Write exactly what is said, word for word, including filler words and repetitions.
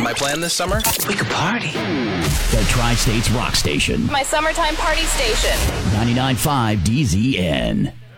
My plan this summer? We could party. The Tri-States Rock Station. My summertime party station. ninety-nine point five D Z N.